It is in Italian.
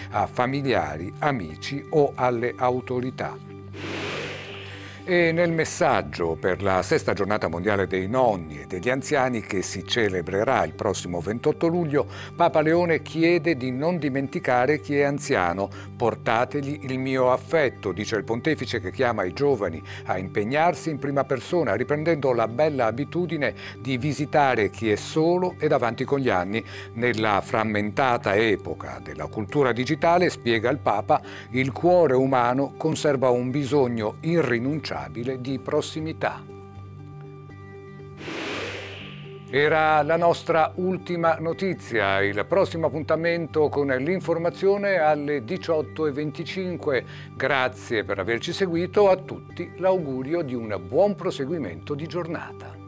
a familiari, amici o alle autorità. E nel messaggio per la sesta giornata mondiale dei nonni e degli anziani, che si celebrerà il prossimo 28 luglio, Papa Leone chiede di non dimenticare chi è anziano. Portategli il mio affetto, dice il pontefice, che chiama i giovani a impegnarsi in prima persona, riprendendo la bella abitudine di visitare chi è solo ed avanti con gli anni. Nella frammentata epoca della cultura digitale, spiega il Papa, il cuore umano conserva un bisogno irrinunciabile di prossimità. Era la nostra ultima notizia. Il prossimo appuntamento con l'informazione alle 18:25. Grazie per averci seguito. A tutti l'augurio di un buon proseguimento di giornata.